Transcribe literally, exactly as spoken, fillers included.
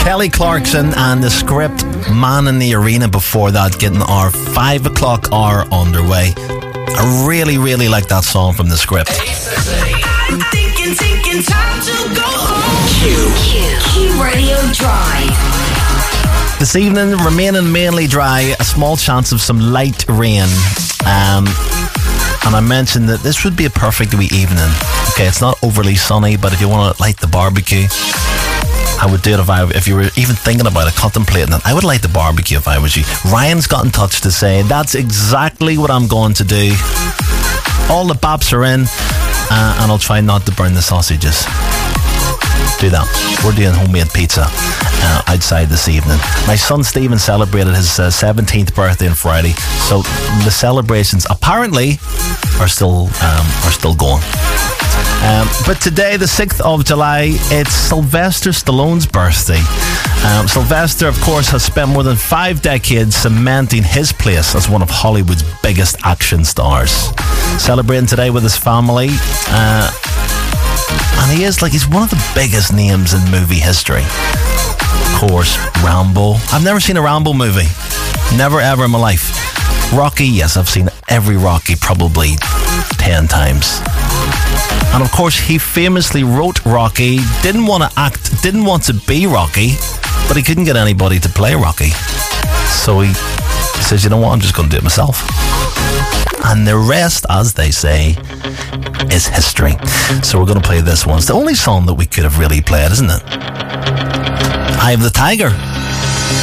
Kelly Clarkson and The Script, Man in the Arena before that, getting our five o'clock hour underway. I really, really like that song from The Script. I'm thinking, thinking, time to go home. Q. Q. Q Radio Drive. This evening, remaining mainly dry, a small chance of some light rain. Um, and I mentioned that this would be a perfect wee evening. Okay, it's not overly sunny, but if you want to light the barbecue, I would do it if I, if you were even thinking about it, contemplating it. I would light the barbecue if I was you. Ryan's got in touch to say, that's exactly what I'm going to do. All the baps are in, uh, and I'll try not to burn the sausages. Do that. We're doing homemade pizza uh, outside this evening. My son Stephen celebrated his uh, seventeenth birthday on Friday, so the celebrations apparently are still um, are still going. Um, but today, the sixth of July, it's Sylvester Stallone's birthday. Um, Sylvester, of course, has spent more than five decades cementing his place as one of Hollywood's biggest action stars. Celebrating today with his family. Uh, and he is like, he's one of the biggest names in movie history. Of course, Rambo. I've never seen a Rambo movie. Never ever in my life. Rocky, yes, I've seen every Rocky probably ten times. And of course, he famously wrote Rocky, didn't want to act, didn't want to be Rocky, but he couldn't get anybody to play Rocky. So he, he says, you know what, I'm just going to do it myself. And the rest, as they say, is history. So we're going to play this one. It's the only song that we could have really played, isn't it? Eye of the Tiger.